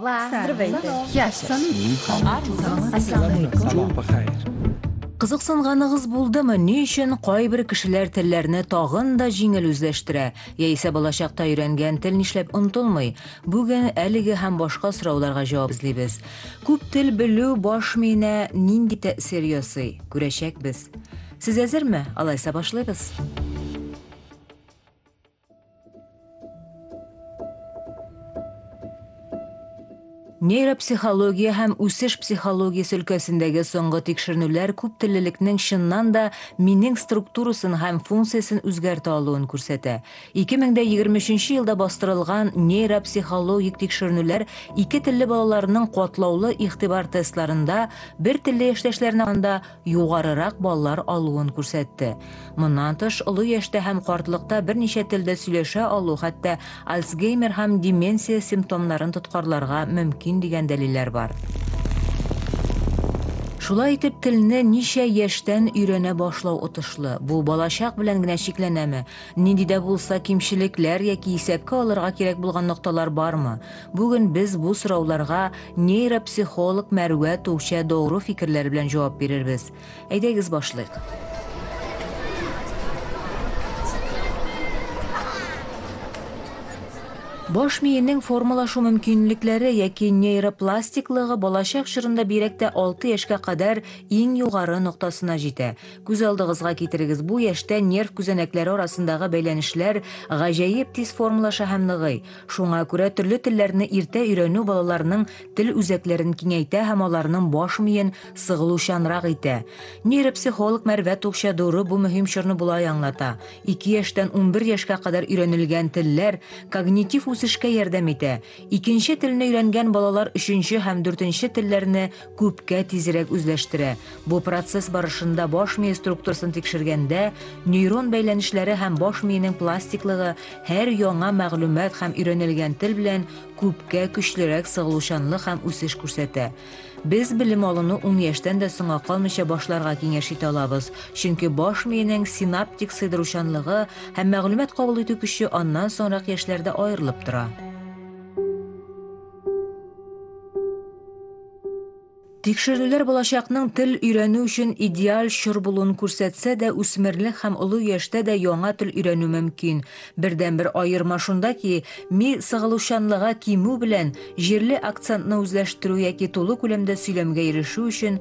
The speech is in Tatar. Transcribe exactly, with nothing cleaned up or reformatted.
Olá, Здравейте. Яша. Кызыксынганыгыз булдымы? Ни өчен кайбер кешеләр телләрне тагын да җиңел үзләштерә? Яисә балачакта өйрәнгән тел нишләп онытылмый? Бүген әлеге һәм башка сорауларга җавап эзлибез. Күп тел белү баш миенә нинди тәэсир ясый? Күрәчәкбез. Сез әзерме? Алайса башлыйбыз. Нейропсихология һәм үсеш психологиясе өлкәсендәге соңгы тикшеренүләр күп теллелекнең чыннан да минең структурасын һәм функциясын үзгәртә алуын күрсәтә. ике мең егерме өченче елда бастырылган нейропсихологик тикшеренүләр ике телле балаларның катлаулы игътибар тестларында бер телле яшьтәшләрнең анда югарырак баллар алуын күрсәтте. Моннан тыш, олы яшьтә һәм картлыкта берничә телдә сөйләшә алу, хәтта Альцгеймер һәм деменция симптомнарын тоткарларга мөмкин дигән дәлилләр бар. Шулай итеп, телне ничә яшьтән өйрәнә башлау отышлы. Бу балачак белән генә чикләнәме? Нинди дә булса кимчелекләр яки исәпкә алырга кирәк булган нокталар бармы? Бүген без бу сорауларга нейропсихолог Мәрүә Тукча doğru фикерләр белән җавап бирербез. Әйдәгез башлыйк. Баш миенең формалашу мөмкинлекләре яки нейропластиклыгы балачак чорында бирәктә алты яшькә кадәр иң югары ноктасына җитә. Күз алдыгызга китерегез, бу яшьтә нерв күзәнәкләре арасындагы бәйләнешләр гаҗәеп тиз формалаша һәм ныгый. Шуңа күрә төрле телләрне иртә өйрәнү балаларның тел үзәкләрен киңәйтә һәм аларның баш миен сыгылучанрак итә. Нейропсихолог Мәрүә Тукча doğru бу мөһим чорны булай аңлата. ике яшьтән ун бер яшькә кадәр өйрәнелгән телләр когнитив үсешкә ярдәм итә. Икенче телне өйрәнгән балалар өченче һәм дүртенче телләрне күпкә тизрәк үзләштерә. Бу процесс барышында баш мие структурасын тикшергәндә нейрон бәйләнешләре һәм баш миенең пластиклыгы һәр яңа мәгълүмат һәм өйрәнелгән тел белән күпкә көчлерәк сыгылучанлык һәм үсеш күрсәтә. Без белем алуны ун яшьтән дә соңга калмыйча башларга киңәш итә алабыз, чөнки баш миенең синаптик сыйдыручанлыгы һәм мәгълүмат кабул итү көче аннан соңрак яшьләрдә аерылып тора. Тикшерүләр балачакның тел өйрәнү өчен идеаль чор булуын күрсәтсә дә, үсмерлек һәм олы яшьтә дә яңа тел өйрәнү мөмкин. Бердән-бер аерма шунда ки, ми сыгылучанлыгы кимү белән җирле акцентны үзләштерү яки тулы күләмдә сөйләмгә ирешү өчен